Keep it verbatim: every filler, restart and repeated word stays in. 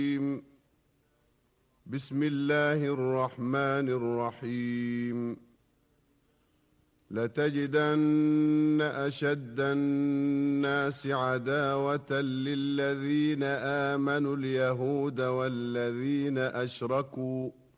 بسم الله الرحمن الرحيم لتجدن أشد الناس عداوة للذين آمنوا اليهود والذين أشركوا